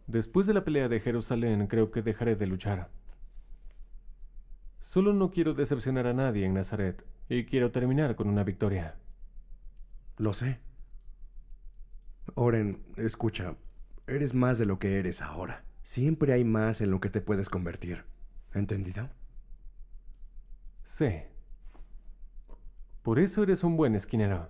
Después de la pelea de Jerusalén, creo que dejaré de luchar. Solo no quiero decepcionar a nadie en Nazaret y quiero terminar con una victoria. Lo sé. Oren, escucha. Eres más de lo que eres ahora. Siempre hay más en lo que te puedes convertir. ¿Entendido? Sí. Por eso eres un buen esquinero.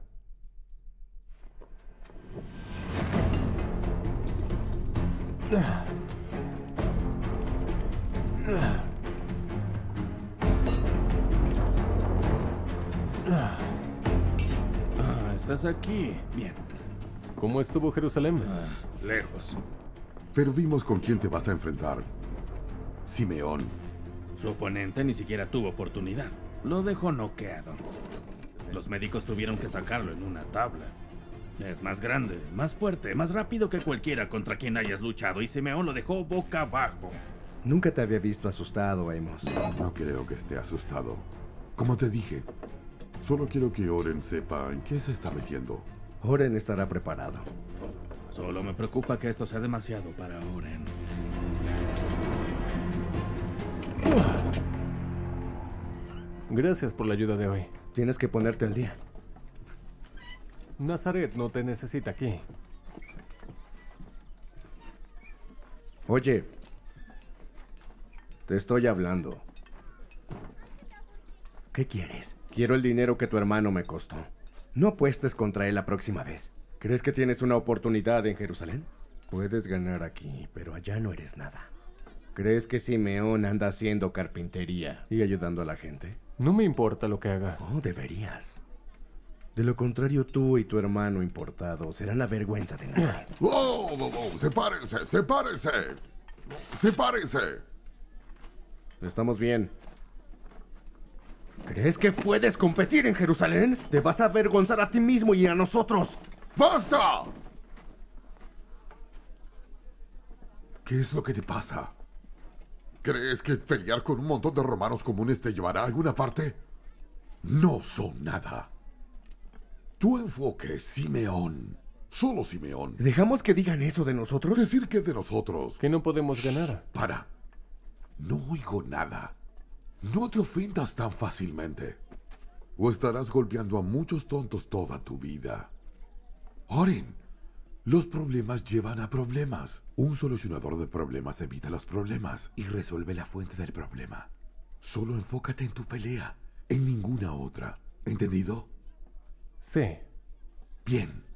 Estás aquí. Bien. ¿Cómo estuvo Jerusalén? Lejos. Pero vimos con quién te vas a enfrentar. Simeón. Su oponente ni siquiera tuvo oportunidad. Lo dejó noqueado. Los médicos tuvieron que sacarlo en una tabla. Es más grande, más fuerte, más rápido que cualquiera contra quien hayas luchado y Simeón lo dejó boca abajo. Nunca te había visto asustado, Amos. No creo que esté asustado. Como te dije, solo quiero que Oren sepa en qué se está metiendo. Oren estará preparado. Solo me preocupa que esto sea demasiado para Oren. Gracias por la ayuda de hoy. Tienes que ponerte al día. Nazaret no te necesita aquí. Oye, te estoy hablando. ¿Qué quieres? Quiero el dinero que tu hermano me costó. No apuestes contra él la próxima vez. ¿Crees que tienes una oportunidad en Jerusalén? Puedes ganar aquí, pero allá no eres nada. ¿Crees que Simeón anda haciendo carpintería y ayudando a la gente? No me importa lo que haga. Oh, deberías. De lo contrario, tú y tu hermano importado serán la vergüenza de Nazaret. ¡Wow! ¡Wow! ¡Wow! ¡Sepárense! ¡Sepárense! ¡Sepárense! Estamos bien. ¿Crees que puedes competir en Jerusalén? Te vas a avergonzar a ti mismo y a nosotros. ¡Basta! ¿Qué es lo que te pasa? ¿Crees que pelear con un montón de romanos comunes te llevará a alguna parte? No son nada. Tu enfoque es Simeón. Solo Simeón. ¿Dejamos que digan eso de nosotros? Decir que de nosotros. Que no podemos ganar. Para. No oigo nada. No te ofendas tan fácilmente. O estarás golpeando a muchos tontos toda tu vida. Oren, los problemas llevan a problemas. Un solucionador de problemas evita los problemas y resuelve la fuente del problema. Solo enfócate en tu pelea, en ninguna otra. ¿Entendido? Sí. Bien.